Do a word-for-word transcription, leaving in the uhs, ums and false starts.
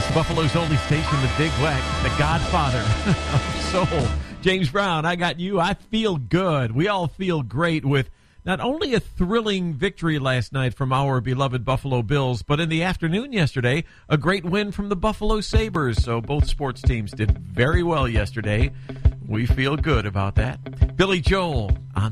Buffalo's only station with Big Weck, the godfather of soul. James Brown, I got you. I feel good. We all feel great with not only a thrilling victory last night from our beloved Buffalo Bills, but in the afternoon yesterday, a great win from the Buffalo Sabres. So both sports teams did very well yesterday. We feel good about that. Billy Joel on